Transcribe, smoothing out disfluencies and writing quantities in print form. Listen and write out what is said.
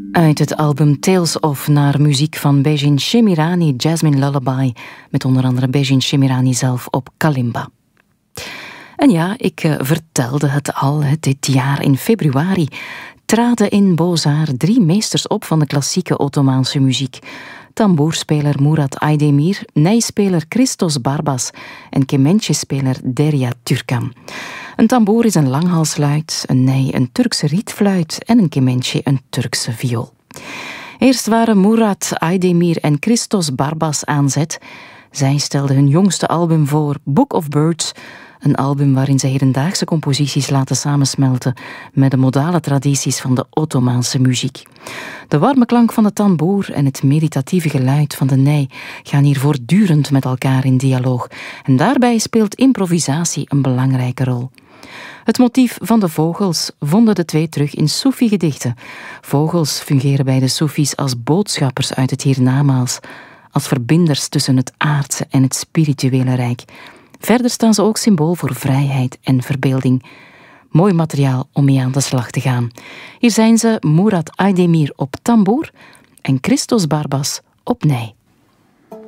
Uit het album Tales of naar muziek van Beijing Shemirani, Jasmine Lullaby, met onder andere Beijing Shemirani zelf op kalimba. En ja, ik vertelde het al, dit jaar in februari traden in Bozar 3 meesters op van de klassieke Ottomaanse muziek. Tamboerspeler Murat Aydemir, nijspeler Christos Barbas en kementsjespeler Derya Türkan. Een tamboer is een langhalsluit, een nij een Turkse rietfluit en een kementje een Turkse viool. Eerst waren Murat Aydemir en Christos Barbas aan zet. Zij stelden hun jongste album voor, Book of Birds, een album waarin ze hedendaagse composities laten samensmelten met de modale tradities van de Ottomaanse muziek. De warme klank van de tamboer en het meditatieve geluid van de nij gaan hier voortdurend met elkaar in dialoog en daarbij speelt improvisatie een belangrijke rol. Het motief van de vogels vonden de twee terug in Soefi-gedichten. Vogels fungeren bij de Soefis als boodschappers uit het hiernamaals, als verbinders tussen het aardse en het spirituele rijk. Verder staan ze ook symbool voor vrijheid en verbeelding. Mooi materiaal om mee aan de slag te gaan. Hier zijn ze, Murat Aydemir op tamboer en Christos Barbas op nij.